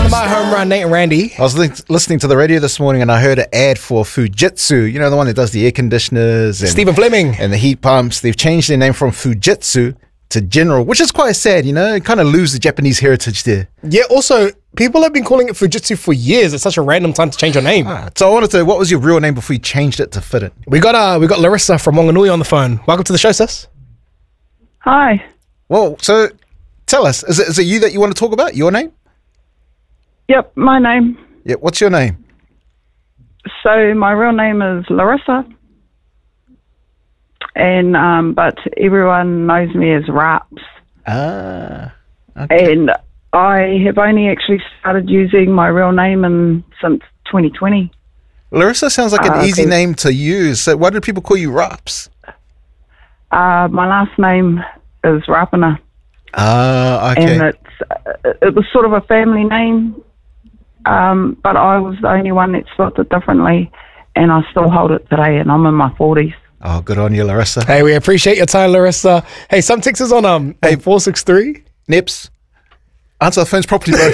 my home run, Nate and Randy. I was listening to the radio this morning and I heard an ad for Fujitsu. You know, the one that does the air conditioners and Stephen Fleming. and the heat pumps. They've changed their name from Fujitsu to General, which is quite sad, you know. It kind of lose the Japanese heritage there. Yeah, also, people have been calling it Fujitsu for years. It's such a random time to change your name. So I wanted to, what was your real name before you changed it to fit it? We got Larissa from Wanganui on the phone. Welcome to the show, sis. Hi. Well, so tell us, is it you that you want to talk about? Your name? Yep, my name. Yeah, what's your name? So my real name is Larissa, and but everyone knows me as Raps. Ah, okay. And I have only actually started using my real name since 2020. Larissa sounds like an easy name to use. So why do people call you Raps? My last name is Rapana. Ah, okay. And it was sort of a family name, but I was the only one that spelled it differently, and I still hold it today, and I'm in my 40s. Oh, good on you, Larissa. Hey, we appreciate your time, Larissa. Hey, some texts on 463. Nips, answer the phones properly, bro.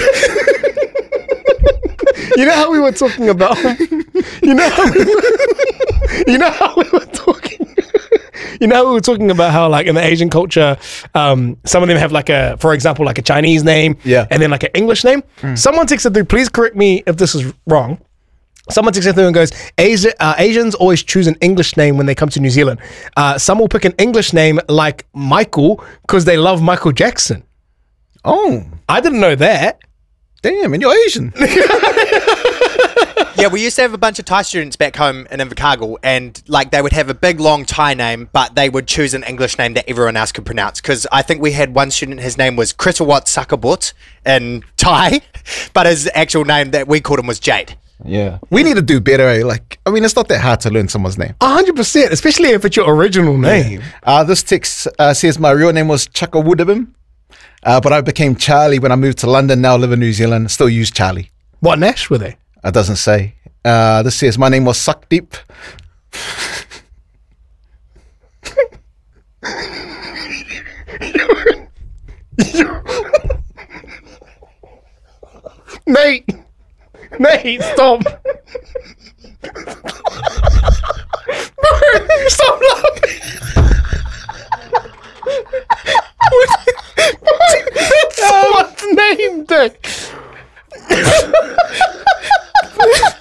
You know how we were talking about you know how we were talking about how, like, in the Asian culture, some of them have, like, for example, like a Chinese name, and then like an English name. Someone texted through, please correct me if this is wrong. Someone texted through and goes, Asians always choose an English name when they come to New Zealand. Some will pick an English name like Michael because they love Michael Jackson. Oh, I didn't know that. Damn, and you're Asian. Yeah, we used to have a bunch of Thai students back home in Invercargill, and like they would have a big long Thai name, but they would choose an English name that everyone else could pronounce. Because I think we had one student, his name was Kritawat Sakabut in Thai, but his actual name that we called him was Jade. Yeah, we need to do better. Like, I mean, it's not that hard to learn someone's name. 100%, especially if it's your original name. This text says my real name was Chakawudabim, but I became Charlie when I moved to London. Now live in New Zealand. Still use Charlie. What Nash were they? It doesn't say. This says my name was Suckdeep. Nate, stop. Stop laughing. What's name, Dick?